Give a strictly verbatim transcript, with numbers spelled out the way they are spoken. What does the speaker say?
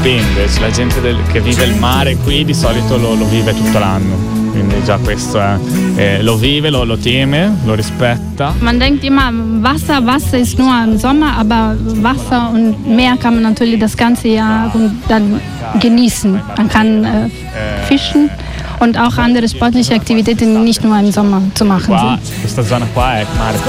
dipende, cioè, la gente del, che vive il mare qui di solito lo, lo vive tutto l'anno. Quindi già questo è, eh, lo vive, lo, lo teme, lo rispetta. Man denkt immer, Wasser, Wasser ist nur im Sommer, aber Wasser und Meer kann man natürlich das ganze Jahr dann genießen. Man kann äh, fischen und auch andere sportliche Aktivitäten, die nicht nur im Sommer zu machen Qua, sind. questa zona qua è mare